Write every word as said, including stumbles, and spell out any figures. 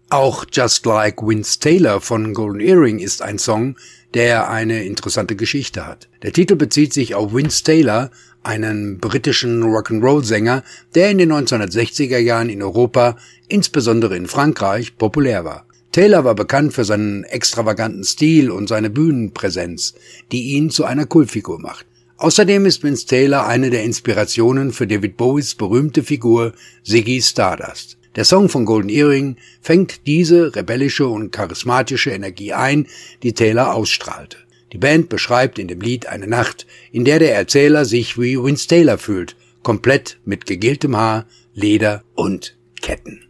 Auch Just Like Vince Taylor von Golden Earring ist ein Song, der eine interessante Geschichte hat. Der Titel bezieht sich auf Vince Taylor, einen britischen Rock'n'Roll-Sänger, der in den neunzehnhundertsechziger Jahren in Europa, insbesondere in Frankreich, populär war. Taylor war bekannt für seinen extravaganten Stil und seine Bühnenpräsenz, die ihn zu einer Kultfigur macht. Außerdem ist Vince Taylor eine der Inspirationen für David Bowies berühmte Figur Ziggy Stardust. Der Song von Golden Earring fängt diese rebellische und charismatische Energie ein, die Taylor ausstrahlte. Die Band beschreibt in dem Lied eine Nacht, in der der Erzähler sich wie Vince Taylor fühlt, komplett mit gegeltem Haar, Leder und Ketten.